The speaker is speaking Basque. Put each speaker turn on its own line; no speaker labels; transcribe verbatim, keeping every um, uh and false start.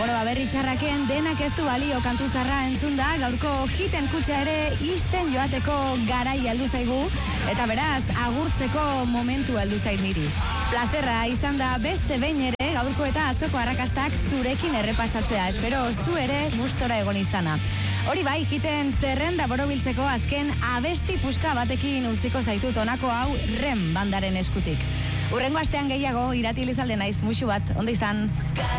Bueno, berri txarraken denak ez du balio kantu zarra entzun da, gaurko hiten kutxa ere isten joateko garai heldu zaigu, eta beraz, agurtzeko momentu heldu zait niri. Plazerra izan da beste behin ere gaurko eta atzoko arrakastak zurekin errepasatzea, espero zu ere gustora egon izana. Hori bai, hiten zerrenda borobiltzeko azken abesti puska batekin utziko zaitut honako hau Rem bandaren eskutik. Urrengo astean gehiago irati Elizalde naiz, musu bat, ondo izan.